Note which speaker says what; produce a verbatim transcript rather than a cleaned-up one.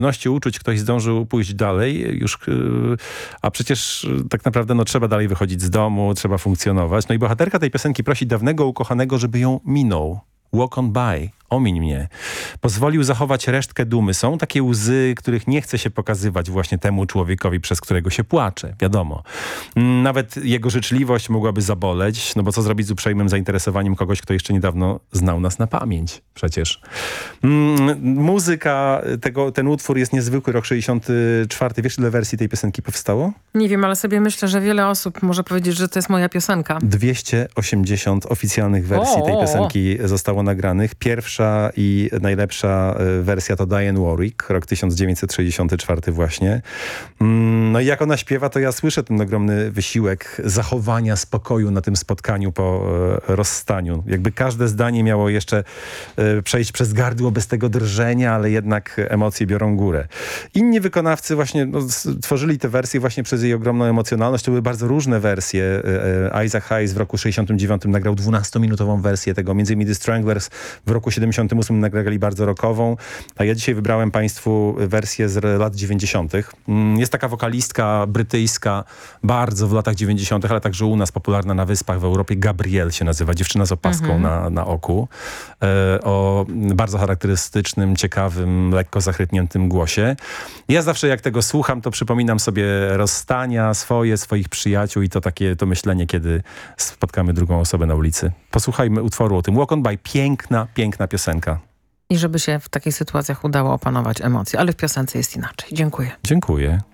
Speaker 1: uczuć ktoś zdążył pójść dalej, już, a przecież tak naprawdę no, trzeba dalej wychodzić z domu, trzeba funkcjonować. No i bohaterka tej piosenki prosi dawnego ukochanego, żeby ją minął. Walk on by. Omiń mnie. Pozwolił zachować resztkę dumy. Są takie łzy, których nie chce się pokazywać właśnie temu człowiekowi, przez którego się płacze. Wiadomo. Nawet jego życzliwość mogłaby zaboleć, no bo co zrobić z uprzejmym zainteresowaniem kogoś, kto jeszcze niedawno znał nas na pamięć przecież. Mm, muzyka, tego, ten utwór jest niezwykły. Rok sześćdziesiąty czwarty. Wiesz, ile wersji tej piosenki powstało?
Speaker 2: Nie wiem, ale sobie myślę, że wiele osób może powiedzieć, że to jest moja piosenka.
Speaker 1: dwieście osiemdziesiąt oficjalnych wersji
Speaker 2: o,
Speaker 1: tej
Speaker 2: o, o.
Speaker 1: piosenki zostało nagranych. Pierwsza i najlepsza wersja to Diane Warwick, rok tysiąc dziewięćset sześćdziesiąty czwarty właśnie. No i jak ona śpiewa, to ja słyszę ten ogromny wysiłek zachowania spokoju na tym spotkaniu po rozstaniu. Jakby każde zdanie miało jeszcze przejść przez gardło bez tego drżenia, ale jednak emocje biorą górę. Inni wykonawcy właśnie no, tworzyli te wersje właśnie przez jej ogromną emocjonalność. To były bardzo różne wersje. Isaac Hayes w roku sześćdziesiątym dziewiątym nagrał dwunastominutową wersję tego, między innymi The Stranglers w roku siedemdziesiątym ósmym nagrali bardzo rockową, a ja dzisiaj wybrałem państwu wersję z lat dziewięćdziesiątych. Jest taka wokalistka brytyjska, bardzo w latach dziewięćdziesiątych, ale także u nas popularna na Wyspach w Europie. Gabrielle się nazywa, dziewczyna z opaską mhm. na, na oku. E, o bardzo charakterystycznym, ciekawym, lekko zachrypniętym głosie. Ja zawsze jak tego słucham, to przypominam sobie rozstania swoje, swoich przyjaciół i to takie to myślenie, kiedy spotkamy drugą osobę na ulicy. Posłuchajmy utworu o tym. Walk on by. Piękna, piękna piosenka.
Speaker 2: I żeby się w takich sytuacjach udało opanować emocje. Ale w piosence jest inaczej. Dziękuję.
Speaker 1: Dziękuję.